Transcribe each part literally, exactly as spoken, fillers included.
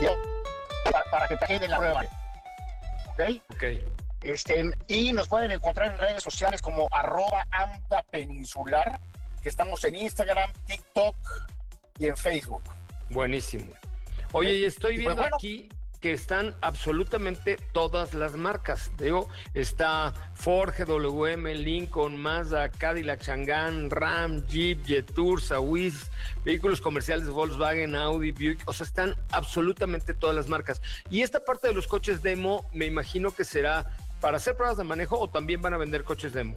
para, para que te queden la prueba. ¿Ok? Ok. Este, y nos pueden encontrar en redes sociales como arroba AMDA Peninsular, que estamos en Instagram, TikTok y en Facebook. Buenísimo. Oye, y estoy Y viendo pues bueno, aquí que están absolutamente todas las marcas. Digo, está Ford, G W M, Lincoln, Mazda, Cadillac, Chang'an, Ram, Jeep, Jetour, Swiss, vehículos comerciales de Volkswagen, Audi, Buick. O sea, están absolutamente todas las marcas. Y esta parte de los coches demo, me imagino que será para hacer pruebas de manejo o también van a vender coches demo.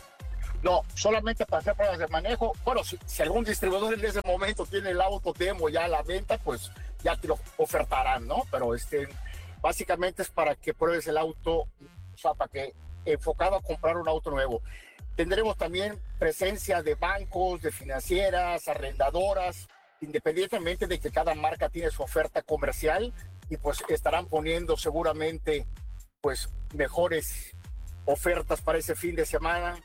no, solamente para hacer pruebas de manejo. Bueno, si, si algún distribuidor en ese momento tiene el auto demo ya a la venta, pues ya te lo ofertarán, ¿no? Pero este, básicamente es para que pruebes el auto, o sea, para que enfocado a comprar un auto nuevo. Tendremos también presencia de bancos, de financieras, arrendadoras, independientemente de que cada marca tiene su oferta comercial y pues estarán poniendo seguramente pues mejores ofertas para ese fin de semana,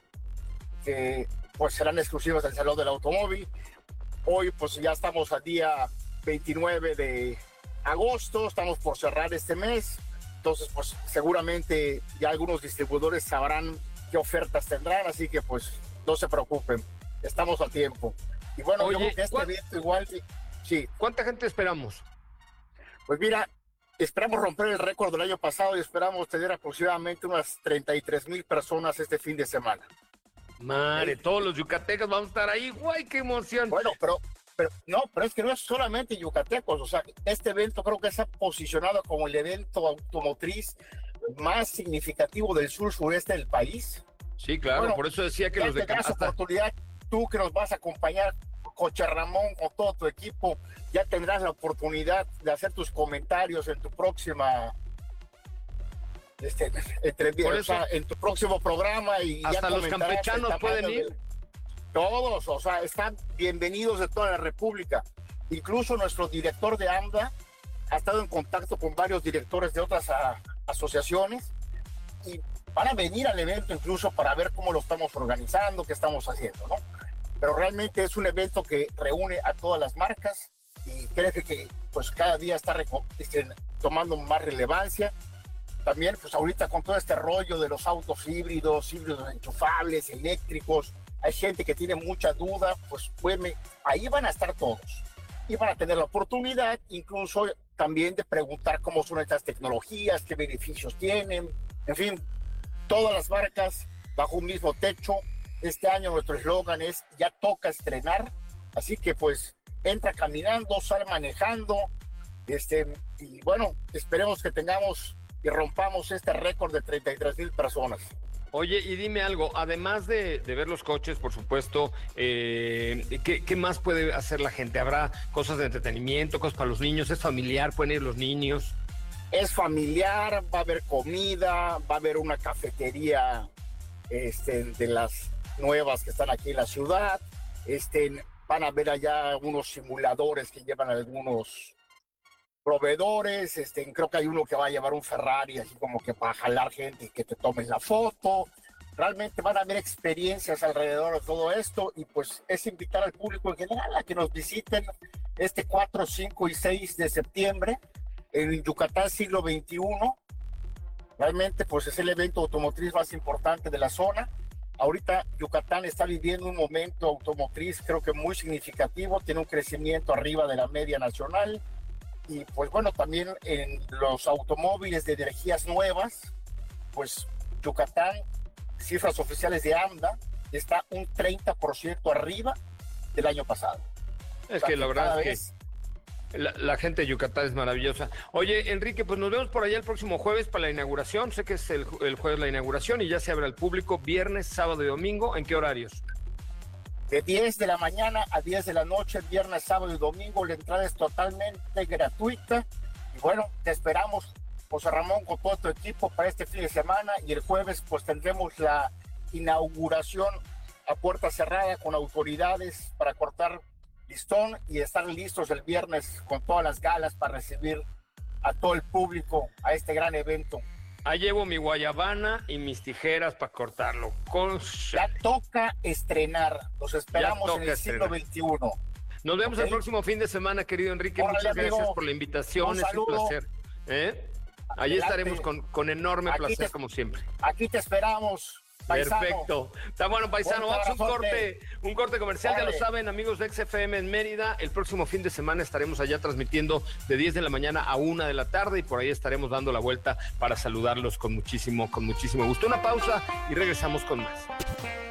que pues serán exclusivas del Salón del Automóvil. Hoy pues ya estamos al día veintinueve de agosto, estamos por cerrar este mes, entonces pues seguramente ya algunos distribuidores sabrán qué ofertas tendrán, así que pues no se preocupen, estamos a tiempo. Y bueno, Oye, yo creo que este ¿cuál? evento igual, sí, ¿Cuánta gente esperamos? pues mira, esperamos romper el récord del año pasado y esperamos tener aproximadamente unas treinta y tres mil personas este fin de semana. Madre, todos los yucatecos vamos a estar ahí. ¡Guay, qué emoción! Bueno, pero, pero no, pero es que no es solamente yucatecos, o sea, este evento creo que se ha posicionado como el evento automotriz más significativo del sur sureste del país. Sí, claro, Bueno, por eso decía que ya los de tendrás hasta- oportunidad, tú que nos vas a acompañar, Coche Ramón, con todo tu equipo, ya tendrás la oportunidad de hacer tus comentarios en tu próxima este, entre, Por o eso, sea, en tu próximo programa y hasta ya los comentarás el campechanos tamaño pueden ir. del- todos, o sea, están bienvenidos de toda la República. Incluso nuestro director de AMDA ha estado en contacto con varios directores de otras a, asociaciones y van a venir al evento incluso para ver cómo lo estamos organizando, qué estamos haciendo, ¿no? Pero realmente es un evento que reúne a todas las marcas y creo que, que pues cada día está reco- este, tomando más relevancia. También, pues ahorita con todo este rollo de los autos híbridos, híbridos enchufables, eléctricos, hay gente que tiene mucha duda, pues, pues me, ahí van a estar todos. Y van a tener la oportunidad incluso también de preguntar cómo son estas tecnologías, qué beneficios tienen, en fin, todas las marcas bajo un mismo techo. Este año nuestro eslogan es ya toca estrenar, así que pues entra caminando, sale manejando, este, y bueno, esperemos que tengamos y rompamos este récord de treinta y tres mil personas. Oye, y dime algo, además de, de ver los coches, por supuesto, eh, ¿qué, ¿qué más puede hacer la gente? ¿Habrá cosas de entretenimiento, cosas para los niños? ¿Es familiar? ¿Pueden ir los niños? Es familiar, va a haber comida, va a haber una cafetería este, de las nuevas que están aquí en la ciudad, este, van a ver allá unos simuladores que llevan algunos proveedores, este, creo que hay uno que va a llevar un Ferrari, así como que para jalar gente y que te tomes la foto. Realmente van a haber experiencias alrededor de todo esto y pues es invitar al público en general a que nos visiten este cuatro, cinco y seis de septiembre en Yucatán siglo veintiuno. Realmente pues es el evento automotriz más importante de la zona. Ahorita Yucatán está viviendo un momento automotriz creo que muy significativo, tiene un crecimiento arriba de la media nacional. Y pues bueno, también en los automóviles de energías nuevas, pues Yucatán, cifras oficiales de AMDA, está un treinta por ciento arriba del año pasado. Es O sea, que la verdad es vez... que la, la gente de Yucatán es maravillosa. Oye, Enrique, pues nos vemos por allá el próximo jueves para la inauguración. Sé que es el, el jueves la inauguración y ya se abre al público viernes, sábado y domingo. ¿En qué horarios? De diez de la mañana a diez de la noche, viernes, sábado y domingo. La entrada es totalmente gratuita. Y bueno, te esperamos, José Ramón, con todo tu equipo para este fin de semana. Y el jueves, pues tendremos la inauguración a puerta cerrada con autoridades para cortar listón y estar listos el viernes con todas las galas para recibir a todo el público a este gran evento. Ahí llevo mi guayabana y mis tijeras para cortarlo. Con... Ya toca estrenar. Los esperamos en el siglo estrenar. veintiuno. Nos vemos Ok. el próximo fin de semana, querido Enrique. Órale, Muchas amigo. gracias por la invitación, Un es un saludo. placer. ¿Eh? Allí Adelante. estaremos con, con enorme Aquí placer, te- como siempre. Aquí te esperamos, paisano. Perfecto. Está bueno, paisano. Fuerte Vamos a un abrazote. corte, un corte comercial. Ya Órale. lo saben, amigos de X F M en Mérida. El próximo fin de semana estaremos allá transmitiendo de diez de la mañana a una de la tarde y por ahí estaremos dando la vuelta para saludarlos con muchísimo, con muchísimo gusto. Una pausa y regresamos con más.